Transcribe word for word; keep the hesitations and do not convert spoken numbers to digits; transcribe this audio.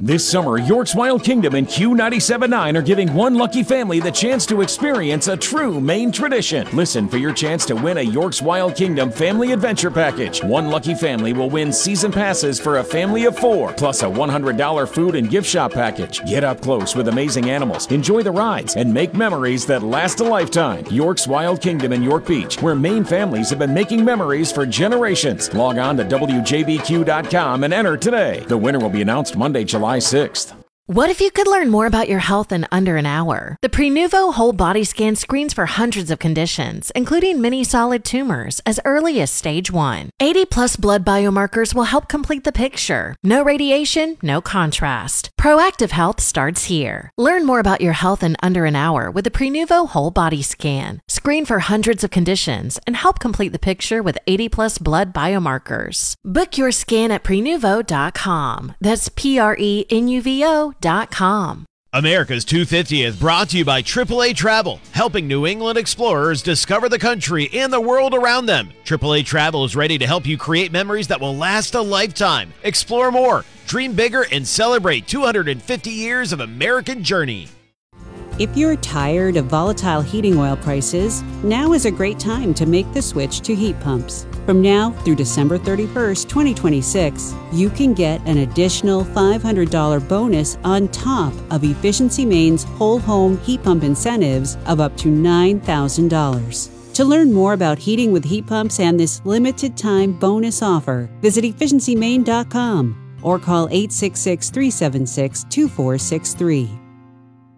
This summer, York's Wild Kingdom and Q ninety-seven point nine are giving one lucky family the chance to experience a true Maine tradition. Listen for your chance to win a York's Wild Kingdom family adventure package. One lucky family will win season passes for a family of four, plus a one hundred dollars food and gift shop package. Get up close with amazing animals, enjoy the rides, and make memories that last a lifetime. York's Wild Kingdom in York Beach, where Maine families have been making memories for generations. Log on to W J B Q dot com and enter today. The winner will be announced Monday, July sixth. What if you could learn more about your health in under an hour? The Prenuvo Whole Body Scan screens for hundreds of conditions, including many solid tumors, as early as stage one. eighty plus blood biomarkers will help complete the picture. No radiation, no contrast. Proactive health starts here. Learn more about your health in under an hour with the Prenuvo Whole Body Scan. Screen for hundreds of conditions and help complete the picture with eighty plus blood biomarkers. Book your scan at prenuvo dot com. That's P R E N U V O dot com. America's two hundred fiftieth brought to you by triple A Travel, helping New England explorers discover the country and the world around them. triple A Travel is ready to help you create memories that will last a lifetime. Explore more, dream bigger, and celebrate two hundred fifty years of American journey. If you're tired of volatile heating oil prices, now is a great time to make the switch to heat pumps. From now through December thirty-first, twenty twenty-six, you can get an additional five hundred dollars bonus on top of Efficiency Maine's whole home heat pump incentives of up to nine thousand dollars. To learn more about heating with heat pumps and this limited time bonus offer, visit efficiency maine dot com or call eight six six, three seven six, two four six three.